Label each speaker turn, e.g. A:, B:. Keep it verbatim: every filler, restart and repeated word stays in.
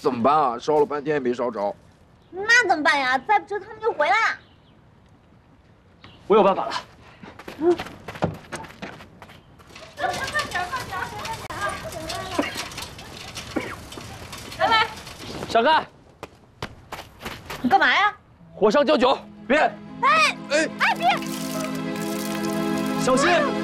A: 怎么办啊？烧了半天也没烧着。
B: 那怎么办呀？再不折腾他们就回来了。
C: 我有办法了。嗯。
B: 快点，快点，快点啊！来来，
C: 小干，
B: 你干嘛呀？
C: 火上浇酒，别！
B: 哎哎哎，别！
C: 小心！